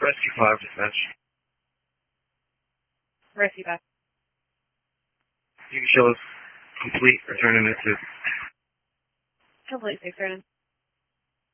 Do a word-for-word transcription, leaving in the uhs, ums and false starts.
Rescue five, dispatch. Rescue five. You can show us complete return in it to. Complete six, turn in.